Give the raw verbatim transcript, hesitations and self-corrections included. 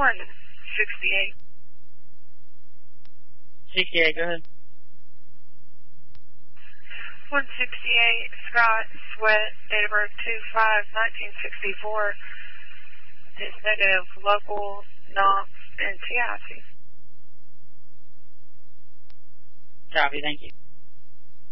one sixty-eight. sixty-eight, go ahead. one sixty-eight, Scott Sweat, date of birth two five nineteen sixty-four. It's negative, local, Knox, and T I C. Copy, thank you.